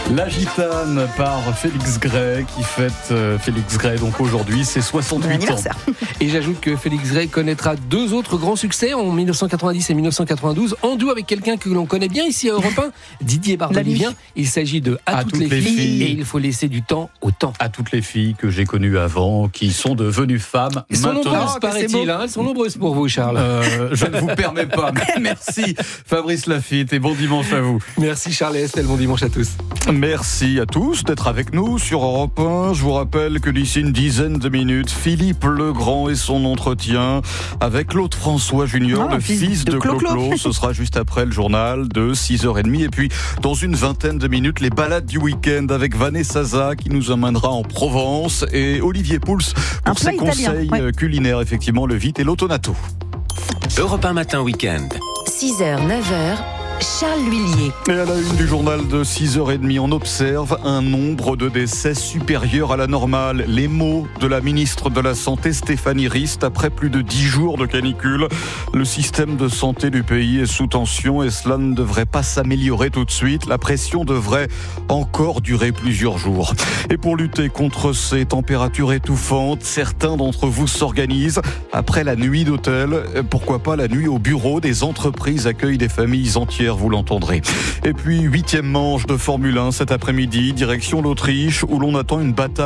La Gitane par Félix Gray qui fête Félix Gray donc aujourd'hui c'est 68 ans. Et j'ajoute que Félix Gray connaîtra deux autres grands succès en 1990 et 1992 en duo avec quelqu'un que l'on connaît bien ici à Europe 1, Didier Barbelivien. Il s'agit de À toutes les filles et il faut laisser du temps au temps. À toutes les filles que j'ai connues avant qui sont devenues femmes. Elles sont nombreuses paraît-il, elles sont nombreuses pour vous Charles. Je ne vous permets pas. Merci Fabrice Lafitte et bon dimanche à vous. Merci Charles et Estelle, bon dimanche à tous. Merci à tous d'être avec nous sur Europe 1. Je vous rappelle que d'ici une dizaine de minutes, Philippe Legrand et son entretien avec Claude François Junior, le fils de Clo-Clo. Ce sera juste après le journal de 6h30. Et puis, dans une vingtaine de minutes, les balades du week-end avec Vanessa Zaza qui nous emmènera en Provence et Olivier Pouls pour ses conseils culinaires, effectivement, le vite et l'autonato. Europe 1 matin week-end. 6h, 9h. Charles L'Huillier. Et à la une du journal de 6h30, on observe un nombre de décès supérieur à la normale. Les mots de la ministre de la Santé, Stéphanie Rist, après plus de 10 jours de canicule. Le système de santé du pays est sous tension et cela ne devrait pas s'améliorer tout de suite. La pression devrait encore durer plusieurs jours. Et pour lutter contre ces températures étouffantes, certains d'entre vous s'organisent. Après la nuit d'hôtel, pourquoi pas la nuit au bureau. Des entreprises accueillent des familles entières, vous l'entendrez. Et puis, 8e manche de Formule 1 cet après-midi, direction l'Autriche, où l'on attend une bataille